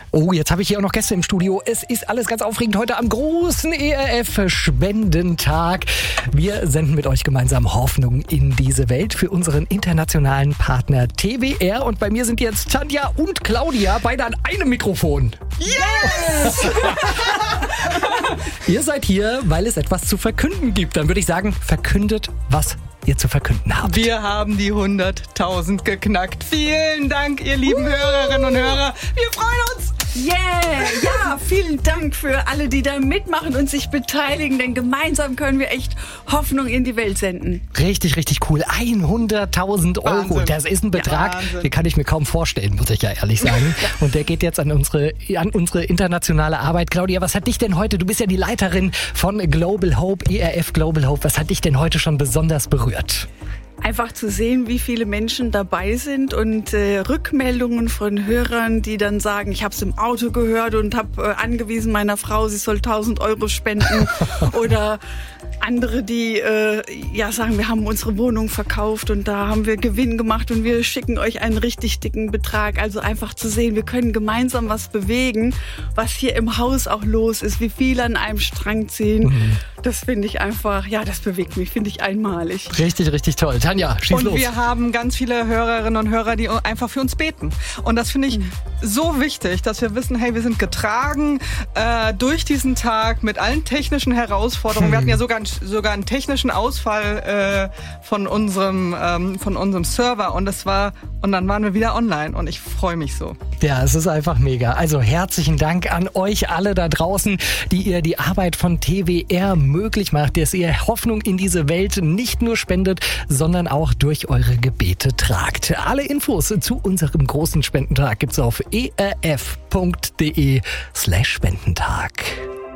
Oh, jetzt habe ich hier auch noch Gäste im Studio. Es ist alles ganz aufregend heute am großen ERF-Spendentag. Wir senden mit euch gemeinsam Hoffnung in diese Welt für unseren internationalen Partner TWR. Und bei mir sind jetzt Tanja und Claudia, beide an einem Mikrofon. Yes! Ihr seid hier, weil es etwas zu verkünden gibt. Dann würde ich sagen, verkündet, was ihr zu verkünden habt. Wir haben die 100.000 geknackt. Vielen Dank, ihr lieben Hörerinnen und Hörer. Wir freuen uns. Yeah! Ja, vielen Dank für alle, die da mitmachen und sich beteiligen, denn gemeinsam können wir echt Hoffnung in die Welt senden. Richtig, richtig cool. 100.000 Euro. Wahnsinn. Das ist ein Betrag, Wahnsinn. Den kann ich mir kaum vorstellen, muss ich ja ehrlich sagen. Und der geht jetzt an unsere internationale Arbeit. Claudia, was hat dich denn heute, du bist ja die Leiterin von Global Hope, ERF Global Hope, was hat dich denn heute schon besonders berührt? Einfach zu sehen, wie viele Menschen dabei sind und Rückmeldungen von Hörern, die dann sagen, ich habe es im Auto gehört und habe angewiesen meiner Frau, sie soll 1.000 Euro spenden. Oder andere, die sagen, wir haben unsere Wohnung verkauft und da haben wir Gewinn gemacht und wir schicken euch einen richtig dicken Betrag. Also einfach zu sehen, wir können gemeinsam was bewegen, was hier im Haus auch los ist, wie viele an einem Strang ziehen. Das finde ich einfach, das bewegt mich, finde ich einmalig. Richtig, richtig toll. Tanja, schieß los. Und wir haben ganz viele Hörerinnen und Hörer, die einfach für uns beten. Und das finde ich so wichtig, dass wir wissen, hey, wir sind getragen durch diesen Tag mit allen technischen Herausforderungen. Wir hatten ja sogar einen technischen Ausfall von unserem Server und dann waren wir wieder online und ich freue mich so. Ja, es ist einfach mega. Also herzlichen Dank an euch alle da draußen, die ihr die Arbeit von TWR möglich macht, dass ihr Hoffnung in diese Welt nicht nur spendet, sondern auch durch eure Gebete tragt. Alle Infos zu unserem großen Spendentag gibt's auf erf.de/Spendentag.